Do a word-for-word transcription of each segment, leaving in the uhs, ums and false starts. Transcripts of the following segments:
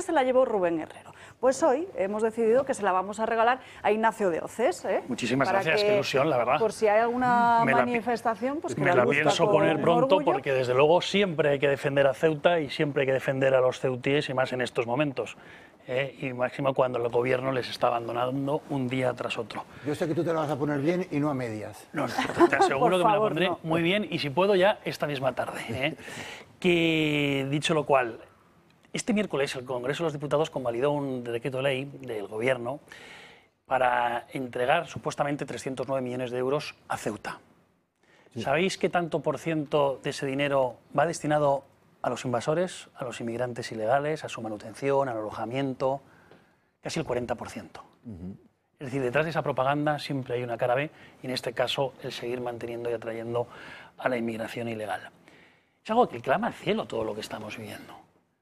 se la llevó Rubén Herrero. Pues hoy hemos decidido que se la vamos a regalar a Ignacio de Oces. ¿eh? Muchísimas Para gracias, que, qué ilusión, la verdad. Por si hay alguna me la, manifestación, pues que me la, la luzca pienso con poner pronto orgullo. porque desde luego siempre hay que defender a Ceuta y siempre hay que defender a los ceutíes y más en estos momentos. Eh, y máximo cuando el gobierno les está abandonando un día tras otro. Yo sé que tú te lo vas a poner bien y no a medias. No, no, te, te aseguro que me la favor, pondré no. muy bien y si puedo ya esta misma tarde. ¿eh? Que dicho lo cual, este miércoles el Congreso de los Diputados convalidó un decreto de ley del gobierno para entregar supuestamente trescientos nueve millones de euros a Ceuta. Sí. ¿Sabéis qué tanto por ciento de ese dinero va destinado a los invasores, a los inmigrantes ilegales, a su manutención, al alojamiento? Casi el cuarenta por ciento. Uh-huh. Es decir, detrás de esa propaganda siempre hay una cara B y en este caso el seguir manteniendo y atrayendo a la inmigración ilegal. Es algo que clama al cielo todo lo que estamos viviendo.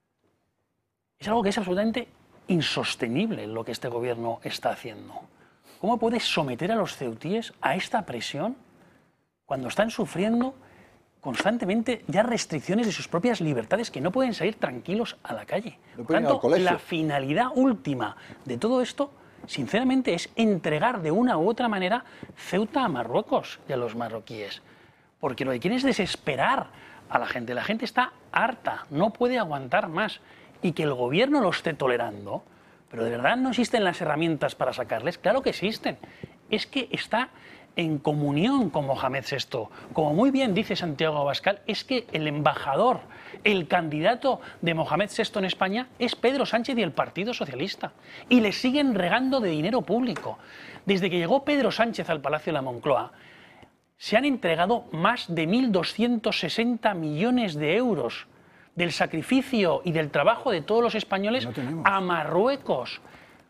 Es algo que es absolutamente insostenible lo que este gobierno está haciendo. ¿Cómo puede someter a los ceutíes a esta presión cuando están sufriendo constantemente ya restricciones de sus propias libertades, que no pueden salir tranquilos a la calle? No Por tanto, la finalidad última de todo esto, sinceramente, es entregar de una u otra manera Ceuta a Marruecos y a los marroquíes. Porque lo que quieren es desesperar a la gente. La gente está harta, no puede aguantar más. Y que el gobierno lo esté tolerando, pero de verdad no existen las herramientas para sacarles. Claro que existen. Es que está en comunión con Mohamed sexto. Como muy bien dice Santiago Abascal, es que el embajador, el candidato de Mohamed sexto en España es Pedro Sánchez y el Partido Socialista. Y le siguen regando de dinero público. Desde que llegó Pedro Sánchez al Palacio de la Moncloa, se han entregado más de mil doscientos sesenta millones de euros del sacrificio y del trabajo de todos los españoles no a Marruecos.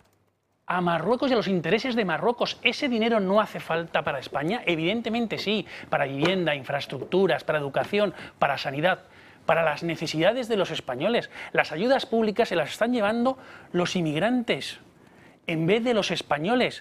A Marruecos y a los intereses de Marruecos. ¿Ese dinero no hace falta para España? Evidentemente sí, para vivienda, infraestructuras, para educación, para sanidad, para las necesidades de los españoles. Las ayudas públicas se las están llevando los inmigrantes en vez de los españoles.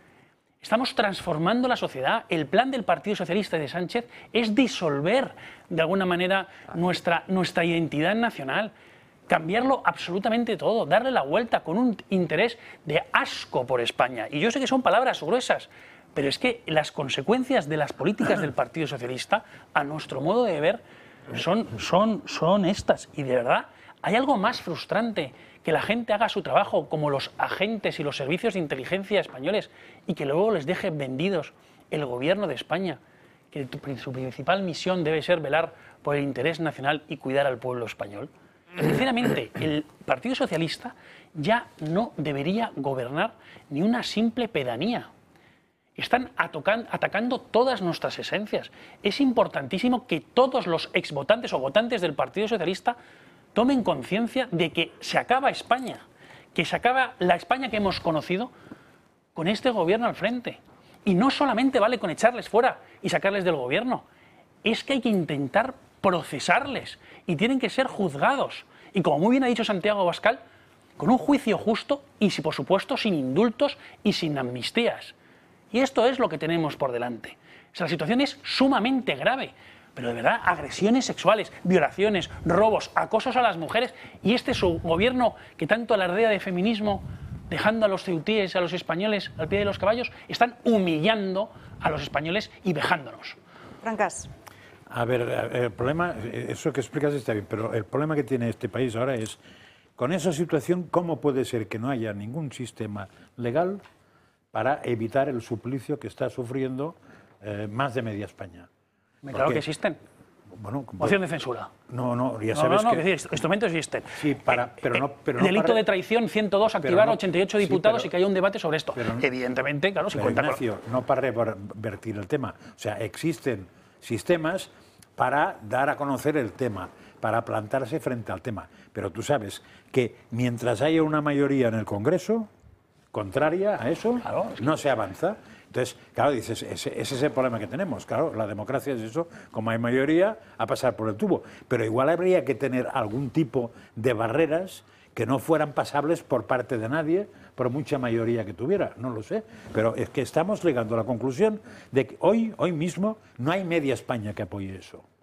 Estamos transformando la sociedad. El plan del Partido Socialista de Sánchez es disolver de alguna manera nuestra, nuestra identidad nacional, cambiarlo absolutamente todo, darle la vuelta con un interés de asco por España. Y yo sé que son palabras gruesas, pero es que las consecuencias de las políticas del Partido Socialista, a nuestro modo de ver, son, son, son estas. Y de verdad, hay algo más frustrante que la gente haga su trabajo como los agentes y los servicios de inteligencia españoles y que luego les deje vendidos el gobierno de España, que su principal misión debe ser velar por el interés nacional y cuidar al pueblo español. Sinceramente, el Partido Socialista ya no debería gobernar ni una simple pedanía. Están atacando todas nuestras esencias. Es importantísimo que todos los exvotantes o votantes del Partido Socialista tomen conciencia de que se acaba España, que se acaba la España que hemos conocido con este gobierno al frente. Y no solamente vale con echarles fuera y sacarles del gobierno, es que hay que intentar procesarles y tienen que ser juzgados. Y como muy bien ha dicho Santiago Abascal, con un juicio justo y, si por supuesto, sin indultos y sin amnistías. Y esto es lo que tenemos por delante. O sea, la situación es sumamente grave. Pero de verdad, agresiones sexuales, violaciones, robos, acosos a las mujeres y este su gobierno que tanto alardea de feminismo, dejando a los ceutíes, a los españoles al pie de los caballos, están humillando a los españoles y vejándonos. Francas. A ver, el problema, eso que explicas está bien, pero el problema que tiene este país ahora es, con esa situación, ¿cómo puede ser que no haya ningún sistema legal para evitar el suplicio que está sufriendo eh, más de media España? Claro que existen. Bueno, moción de censura. No, no, ya no, sabes no, no, que... que decir, instrumentos existen. Sí, para, pero no... Pero no delito para... de traición ciento dos, activar no, ochenta y ocho diputados sí, pero, y que haya un debate sobre esto. Pero, Evidentemente, claro, si cuenta Ignacio, con... no para revertir el tema. O sea, existen sistemas para dar a conocer el tema, para plantarse frente al tema. Pero tú sabes que mientras haya una mayoría en el Congreso contraria a eso, claro, es que... no se avanza. Entonces, claro, dices, ese, ese es el problema que tenemos. Claro, la democracia es eso, como hay mayoría, a pasar por el tubo. Pero igual habría que tener algún tipo de barreras que no fueran pasables por parte de nadie, por mucha mayoría que tuviera, no lo sé. Pero es que estamos llegando a la conclusión de que hoy, hoy mismo, no hay media España que apoye eso.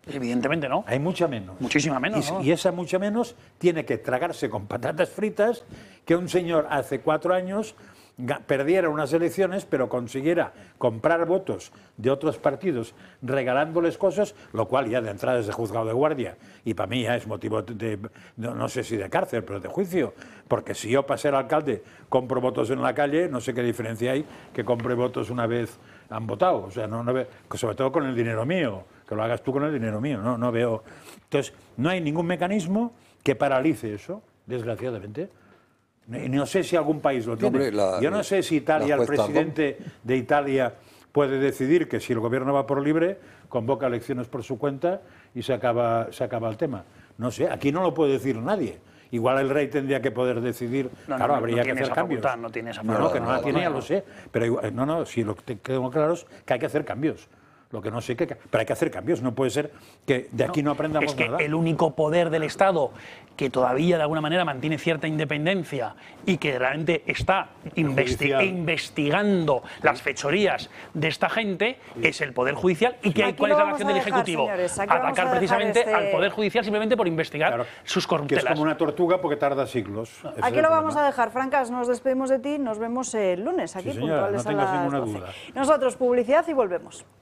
Evidentemente no. Hay mucha menos. Muchísima menos, Y, ¿no? y esa mucha menos tiene que tragarse con patatas fritas que un señor hace cuatro años ga- perdiera unas elecciones, pero consiguiera comprar votos de otros partidos regalándoles cosas, lo cual ya de entrada es de juzgado de guardia. Y para mí ya es motivo de, no, no sé si de cárcel, pero de juicio. Porque si yo, para ser alcalde, compro votos en la calle, no sé qué diferencia hay que compre votos una vez han votado. O sea, no, no veo, sobre todo con el dinero mío, que lo hagas tú con el dinero mío. No, no veo. Entonces, no hay ningún mecanismo que paralice eso, desgraciadamente. Y no sé si algún país lo tiene. Hombre, la- Yo no sé si Italia, la el juez Tardón. presidente de Italia puede decidir que si el gobierno va por libre, convoca elecciones por su cuenta y se acaba, se acaba el tema. No sé, aquí no lo puede decir nadie. Igual el rey tendría que poder decidir, No, no, claro, no, habría no que tiene hacer esa cambios. facultad, no tiene esa No, no, facultad. que no la No, tiene, no, ya no. lo sé. Pero igual- no, no, si lo que tengo claro es que hay que hacer cambios. Lo que no sé, que, pero hay que hacer cambios. No puede ser que de aquí no, aprendamos Es que nada. el único poder del Estado que todavía de alguna manera mantiene cierta independencia y que realmente está investi- judicial. investigando las fechorías de esta gente es el Poder Judicial. ¿Y qué, Aquí cuál lo es la vamos acción a del dejar, Ejecutivo? señores, aquí vamos a Atacar dejar precisamente este- al Poder Judicial simplemente por investigar Claro, sus que es corruptelas. como una tortuga porque tarda siglos. Ese es Aquí el lo vamos problema. a dejar, Francas, nos despedimos de ti, nos vemos el lunes aquí Sí, señora, puntuales no a tengas las ninguna doce. duda. Nosotros, publicidad y volvemos.